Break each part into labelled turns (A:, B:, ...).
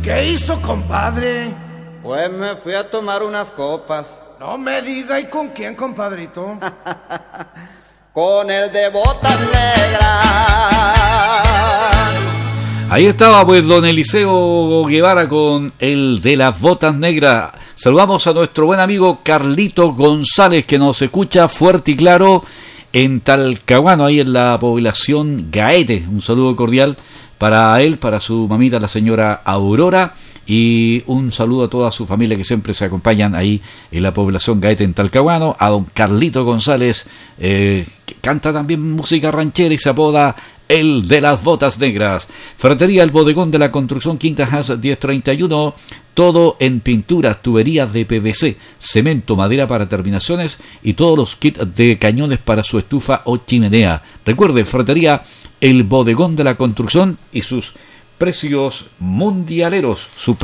A: ¿Qué hizo, compadre?
B: Pues me fui a tomar unas copas.
A: No me diga, ¿y con quién, compadrito?
B: Con el de botas negras.
C: Ahí estaba pues don Eliseo Guevara con el de las botas negras. Saludamos a nuestro buen amigo Carlito González, que nos escucha fuerte y claro en Talcahuano, ahí en la población Gaete. Un saludo cordial para él, para su mamita, la señora Aurora, y un saludo a toda su familia que siempre se acompañan ahí en la población Gaete en Talcahuano, a don Carlito González, que canta también música ranchera y se apoda el de las botas negras. Ferretería El Bodegón de la Construcción, Quinta Haas 1031, todo en pinturas, tuberías de PVC, cemento, madera para terminaciones y todos los kits de cañones para su estufa o chimenea. Recuerde, Ferretería El Bodegón de la Construcción y sus precios mundialeros,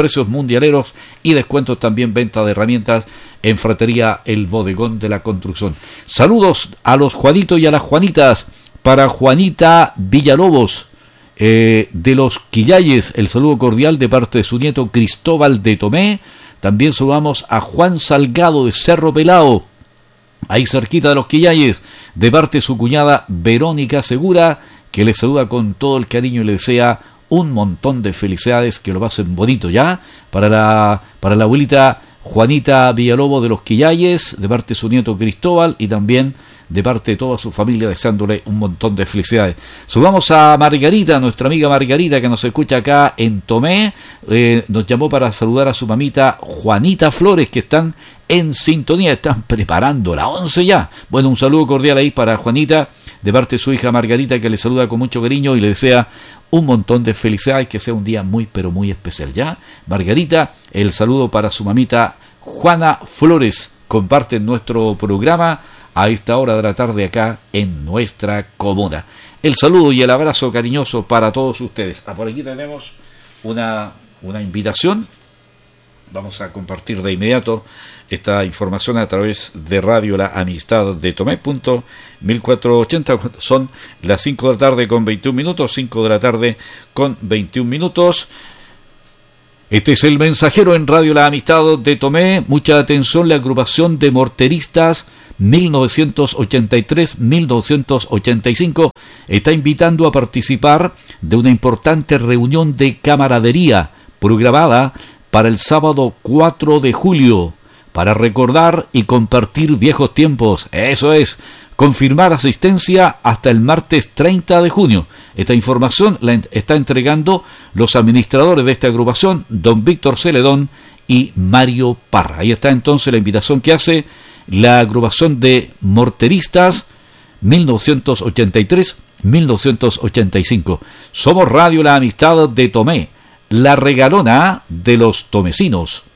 C: y descuentos también, venta de herramientas en Ferretería El Bodegón de la Construcción. Saludos a los Juanitos y a las Juanitas. Para Juanita Villalobos, de los Quillayes, el saludo cordial de parte de su nieto Cristóbal de Tomé. También saludamos a Juan Salgado de Cerro Pelao, ahí cerquita de los Quillayes, de parte de su cuñada Verónica Segura, que le saluda con todo el cariño y le desea un montón de felicidades, que lo pasen bonito ya. Para la abuelita Juanita Villalobos de los Quillayes, de parte de su nieto Cristóbal, y también de parte de toda su familia, deseándole un montón de felicidades. Subamos a Margarita, nuestra amiga Margarita, que nos escucha acá en Tomé. Nos llamó para saludar a su mamita Juanita Flores, que están en sintonía, están preparando la 11 ya. Bueno, un saludo cordial ahí para Juanita, de parte de su hija Margarita, que le saluda con mucho cariño y le desea un montón de felicidades, que sea un día muy, pero muy especial. Ya, Margarita, el saludo para su mamita Juana Flores. Comparten nuestro programa a esta hora de la tarde acá en nuestra comuna. El saludo y el abrazo cariñoso para todos ustedes. Por aquí tenemos una invitación. Vamos a compartir de inmediato esta información a través de Radio La Amistad de Tomé, 1480. Son las 5 de la tarde con 21 minutos, 5 de la tarde con 21 minutos. Este es el mensajero en Radio La Amistad de Tomé. Mucha atención, la agrupación de morteristas 1983-1985 está invitando a participar de una importante reunión de camaradería programada para el sábado 4 de julio para recordar y compartir viejos tiempos. Eso es, confirmar asistencia hasta el martes 30 de junio. Esta información la está entregando los administradores de esta agrupación, don Víctor Celedón y Mario Parra. Ahí está entonces la invitación que hace la agrupación de morteristas 1983-1985. Somos Radio La Amistad de Tomé, la regalona de los tomecinos.